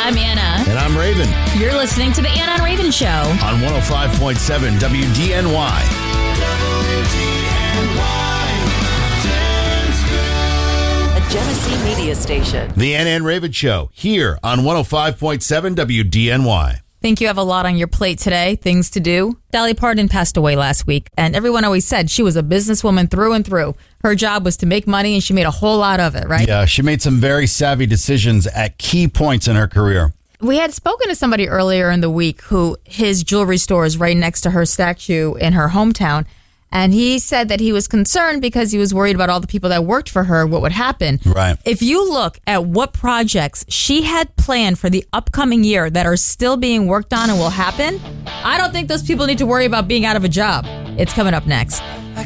I'm Anna. And I'm Raven. You're listening to the Anna and Raven Show on 105.7 WDNY. A Genesee media station. The Anna and Raven Show here on 105.7 WDNY. Think you have a lot on your plate today, things to do? Dolly Parton passed away last week, and everyone always said she was a businesswoman through and through. Her job was to make money, and she made a whole lot of it, right? Yeah, she made some very savvy decisions at key points in her career. We had spoken to somebody earlier in the week who his jewelry store is right next to her statue in her hometown. And he said that he was concerned because he was worried about all the people that worked for her, what would happen. Right. If you look at what projects she had planned for the upcoming year that are still being worked on and will happen, I don't think those people need to worry about being out of a job. It's coming up next.